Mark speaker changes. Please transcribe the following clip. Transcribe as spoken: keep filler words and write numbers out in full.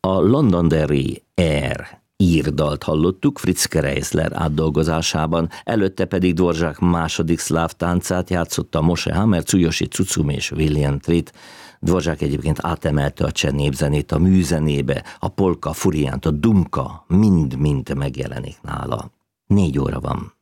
Speaker 1: A Londonderry Air írdalt hallottuk Fritz Kreisler átdolgozásában, előtte pedig Dvorak második szláv táncát játszotta Moshe Hammer, Tsuyoshi Tsutsumi és William Tritt. Dvorak egyébként átemelte a cseh népzenét a műzenébe, a polka, furiánt, a dumka mind-mind megjelenik nála. Négy óra van.